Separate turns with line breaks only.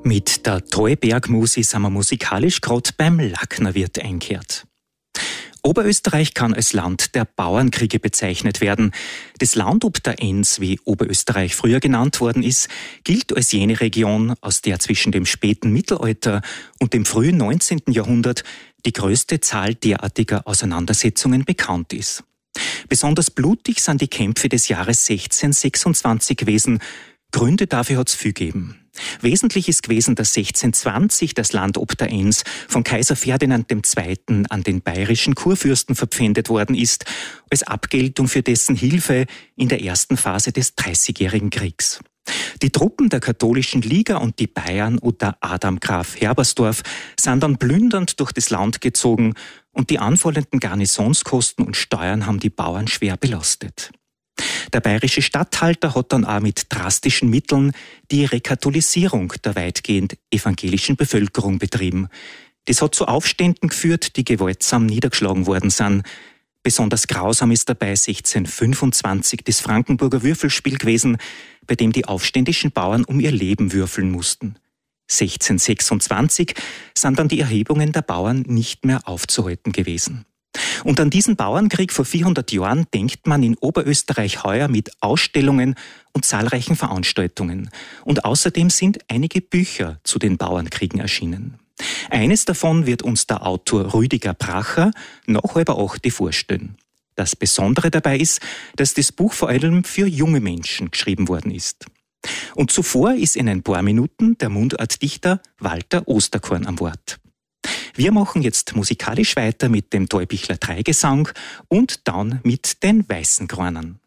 Mit der Treubergmusi sind wir musikalisch gerade beim Lacknerwirt eingekehrt. Oberösterreich kann als Land der Bauernkriege bezeichnet werden. Das Land ob der Enns, wie Oberösterreich früher genannt worden ist, gilt als jene Region, aus der zwischen dem späten Mittelalter und dem frühen 19. Jahrhundert die größte Zahl derartiger Auseinandersetzungen bekannt ist. Besonders blutig sind die Kämpfe des Jahres 1626 gewesen. Gründe dafür hat es viel gegeben. Wesentlich ist gewesen, dass 1620 das Land ob der Enns von Kaiser Ferdinand II. An den bayerischen Kurfürsten verpfändet worden ist, als Abgeltung für dessen Hilfe in der ersten Phase des Dreißigjährigen Kriegs. Die Truppen der katholischen Liga und die Bayern unter Adam Graf Herbersdorf sind dann plündernd durch das Land gezogen und die anfallenden Garnisonskosten und Steuern haben die Bauern schwer belastet. Der bayerische Statthalter hat dann auch mit drastischen Mitteln die Rekatholisierung der weitgehend evangelischen Bevölkerung betrieben. Das hat zu Aufständen geführt, die gewaltsam niedergeschlagen worden sind. Besonders grausam ist dabei 1625 das Frankenburger Würfelspiel gewesen, bei dem die aufständischen Bauern um ihr Leben würfeln mussten. 1626 sind dann die Erhebungen der Bauern nicht mehr aufzuhalten gewesen. Und an diesen Bauernkrieg vor 400 Jahren denkt man in Oberösterreich heuer mit Ausstellungen und zahlreichen Veranstaltungen. Und außerdem sind einige Bücher zu den Bauernkriegen erschienen. Eines davon wird uns der Autor Rüdiger Bracher nach 7:30 vorstellen. Das Besondere dabei ist, dass das Buch vor allem für junge Menschen geschrieben worden ist. Und zuvor ist in ein paar Minuten der Mundartdichter Walter Osterkorn am Wort. Wir machen jetzt musikalisch weiter mit dem Täubichler Dreigesang und dann mit den Weißen Granern.